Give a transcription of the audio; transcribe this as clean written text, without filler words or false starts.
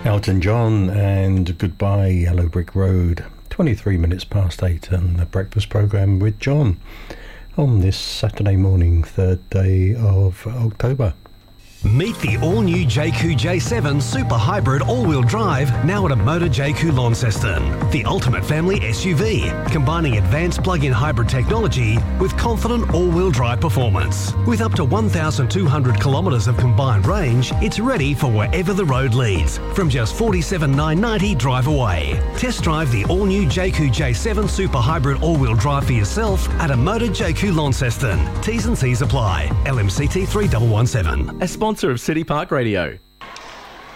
Elton John and Goodbye Yellow Brick Road. 23 minutes past 8 on the breakfast programme with John on this Saturday morning, 3rd day of October. Meet the all-new JQ J7 Super Hybrid all-wheel drive now at a Motor JQ Launceston. The ultimate family SUV, combining advanced plug-in hybrid technology with confident all-wheel drive performance. With up to 1,200 kilometres of combined range, it's ready for wherever the road leads, from just $47,990 drive away. Test drive the all-new JQ J7 Super Hybrid all-wheel drive for yourself at a Motor JQ Launceston. T's and C's apply. LMCT 3117. A sponsor of City Park Radio.